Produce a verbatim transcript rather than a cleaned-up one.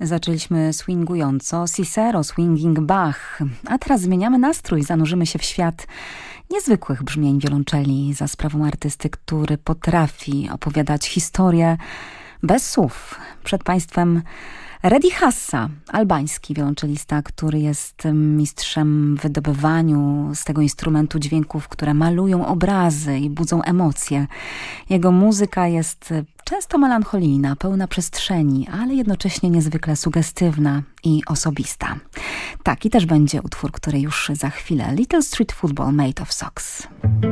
Zaczęliśmy swingująco Cicero, Swinging Bach, a teraz zmieniamy nastrój, zanurzymy się w świat niezwykłych brzmień wiolonczeli za sprawą artysty, który potrafi opowiadać historię bez słów. Przed Państwem Redi Hassa, albański wiolonczelista, który jest mistrzem w wydobywaniu z tego instrumentu dźwięków, które malują obrazy i budzą emocje. Jego muzyka jest często melancholijna, pełna przestrzeni, ale jednocześnie niezwykle sugestywna i osobista. Taki też będzie utwór, który już za chwilę. Little Street Football Made of Socks.